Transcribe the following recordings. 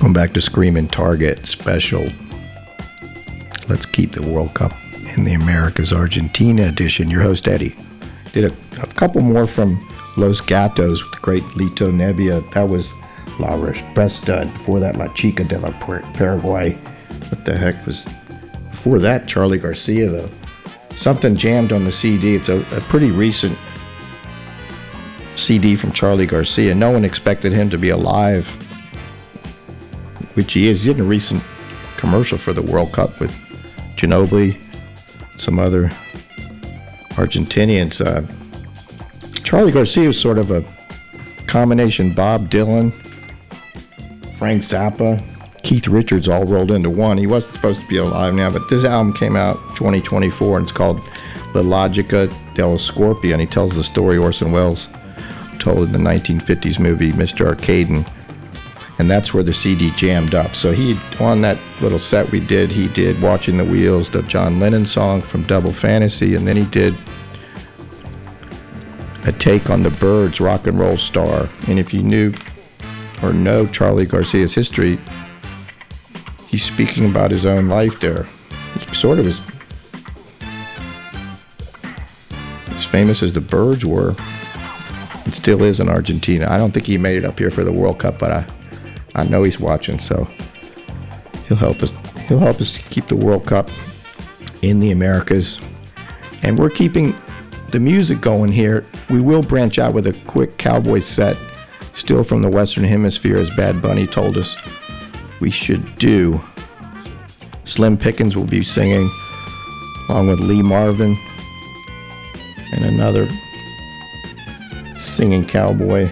Going back to Screaming Target special. Let's keep the World Cup in the Americas, Argentina edition. Your host, Eddie. Did a couple more from Los Gatos with the great Lito Nebbia. That was La Respuesta. Before that, La Chica de la Paraguay. What the heck was before that? Charlie Garcia, though. Something jammed on the CD. It's a pretty recent CD from Charlie Garcia. No one expected him to be alive, which he is. He did a recent commercial for the World Cup with Ginobili, some other Argentinians. Charlie Garcia was sort of a combination Bob Dylan, Frank Zappa, Keith Richards all rolled into one. He wasn't supposed to be alive now, but this album came out 2024 and it's called La Logica dello Scorpio, and he tells the story Orson Welles told in the 1950s movie Mr. Arcaden, and that's where the CD jammed up. So he, on that little set we did, he did Watching the Wheels, the John Lennon song from Double Fantasy, and then he did a take on the Byrds' Rock and Roll Star. And if you knew or know Charlie Garcia's history, he's speaking about his own life there. It's sort of as famous as the Byrds were. It still is in Argentina. I don't think he made it up here for the World Cup, but I know he's watching, so he'll help us. He'll help us keep the World Cup in the Americas. And we're keeping the music going here. We will branch out with a quick cowboy set, still from the Western Hemisphere, as Bad Bunny told us we should do. Slim Pickens will be singing along with Lee Marvin and another singing cowboy.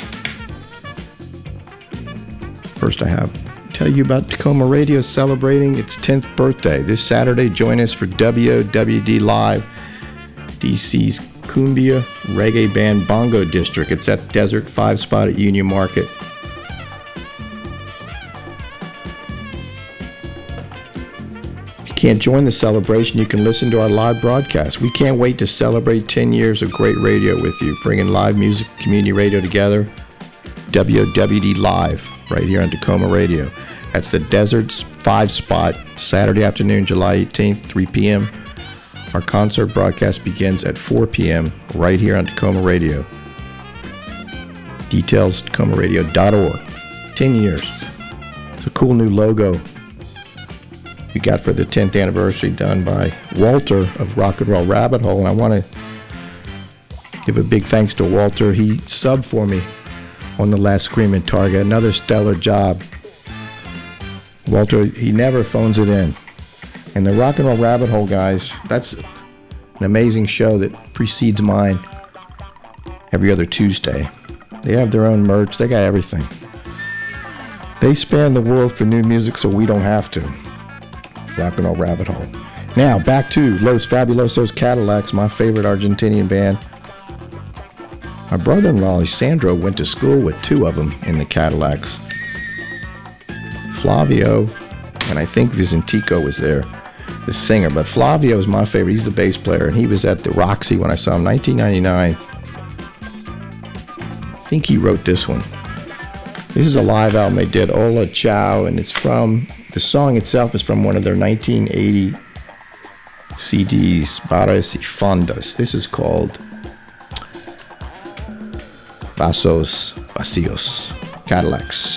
First, I have to tell you about Tacoma Radio celebrating its 10th birthday. This Saturday, join us for WOWD Live, DC's Cumbia Reggae Band Bongo District. It's at Desert 5 Spot at Union Market. If you can't join the celebration, you can listen to our live broadcast. We can't wait to celebrate 10 years of great radio with you, bringing live music, community radio together. WOWD Live, right here on Tacoma Radio. That's the Desert 5 Spot, Saturday afternoon, July 18th, 3 p.m. Our concert broadcast begins at 4 p.m. right here on Tacoma Radio. Details, tacomaradio.org. 10 years. It's a cool new logo we got for the 10th anniversary, done by Walter of Rock and Roll Rabbit Hole. And I want to give a big thanks to Walter. He subbed for me on the last Screaming Target. Another stellar job. Walter, he never phones it in. And the Rock and Roll Rabbit Hole guys, that's an amazing show that precedes mine every other Tuesday. They have their own merch. They got everything. They span the world for new music so we don't have to. Rock and Roll Rabbit Hole. Now, back to Los Fabulosos Cadillacs, my favorite Argentinian band. My brother-in-law, Sandro, went to school with two of them in the Cadillacs. Flavio, and I think Vicentico was there, the singer. But Flavio is my favorite. He's the bass player, and he was at the Roxy when I saw him, 1999. I think he wrote this one. This is a live album they did, Hola Ciao, and it's from, the song itself is from one of their 1980 CDs, Bares y Fondas. This is called Vasos Vacios, Cadillacs.